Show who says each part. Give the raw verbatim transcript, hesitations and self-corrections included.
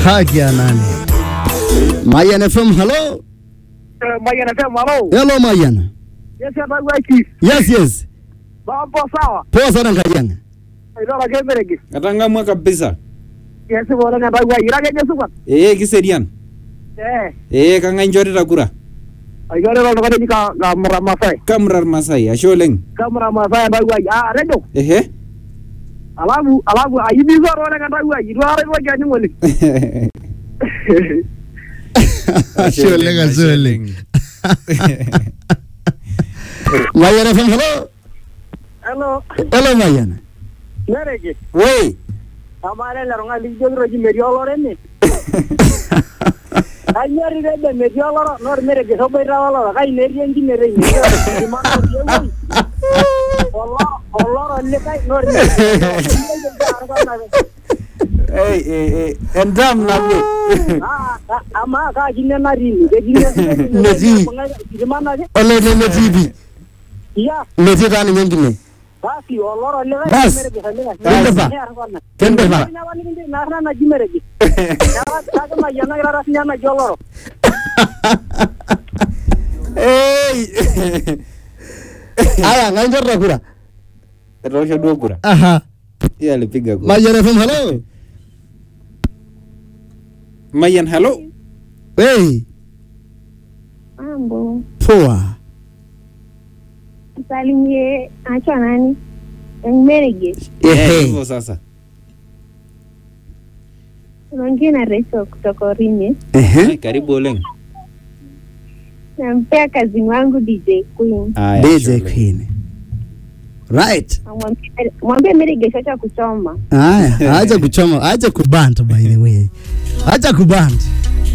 Speaker 1: Haki ya nani? Mayan F M, hello.
Speaker 2: Mayan F M, hello.
Speaker 1: Hello Mayan.
Speaker 2: Yes, hapa waki.
Speaker 1: Yes, yes.
Speaker 2: Mambo sawa.
Speaker 1: Poa sana Ngarianga.
Speaker 2: Ilo la kemerege.
Speaker 3: Katangamwa kabisa.
Speaker 2: Yes, bora ngata waki. Ira kenye suka.
Speaker 3: Eh, kiserian.
Speaker 2: Eh.
Speaker 3: Eh, kanga njorita kura.
Speaker 2: Ayore lo ngata ni ka kamera Masai.
Speaker 3: Kamera Masai, asholeng.
Speaker 2: Kamera Masai nda waki. Ah, redo.
Speaker 3: Ehe.
Speaker 2: Alafu, alafu ayibizo ro ngata waki. Iro ara waki ani ngoli.
Speaker 1: Asholeng, asholeng. Mayan F M, hello.
Speaker 2: Hello.
Speaker 1: Hello Mayan.
Speaker 2: Merege.
Speaker 3: Woi.
Speaker 2: Amare la ronga lijo roji meriolo rene. Anyari rebe meriolo nor merege so beira wala kai neri engi neri. Allah Allah le kai nor.
Speaker 3: Eh eh eh endam na bu.
Speaker 2: Ah ama ka jinne na rini ke jinne.
Speaker 1: Nezi.
Speaker 2: Dimana je?
Speaker 1: Ole le le T V.
Speaker 2: Iya.
Speaker 1: Nezi tani nyingine.
Speaker 2: Basi Allah le kai
Speaker 1: Bas.
Speaker 2: merege sale.
Speaker 1: Kendefa. Kendefa.
Speaker 2: Na wani ndi na na jimerege. Ya ka ma yana ira rasnya na joloro.
Speaker 3: Eh.
Speaker 1: Aya nganjorra kura.
Speaker 3: Rosho do kura.
Speaker 1: Aha.
Speaker 3: Yeye alipiga kura.
Speaker 1: Mayan F M, hello.
Speaker 3: Mayan, hello.
Speaker 1: Hey.
Speaker 4: Mambo.
Speaker 1: Poa.
Speaker 4: Salimie acha nani? Merege.
Speaker 3: Eh, hivyo sasa.
Speaker 4: Unaongea na Reso kutoka Rinye.
Speaker 1: Ehe.
Speaker 3: Karibu oleng.
Speaker 4: Nampea kazi wangu D J Queen.
Speaker 3: Aya,
Speaker 1: D J
Speaker 3: sholeng.
Speaker 1: Queen. Right.
Speaker 4: Mwambie mwambie Merege acha kuchoma.
Speaker 1: Aya, acha kuchoma, acha kubant by the way. Acha kubant.